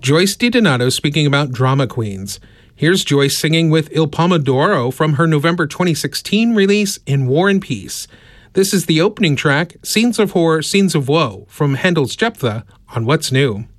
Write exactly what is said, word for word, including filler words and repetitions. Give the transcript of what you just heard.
Joyce DiDonato speaking about drama queens. Here's Joyce singing with Il Pomodoro from her November twenty sixteen release In War and Peace. This is the opening track, Scenes of Horror, Scenes of Woe, from Handel's Jephthah on What's New.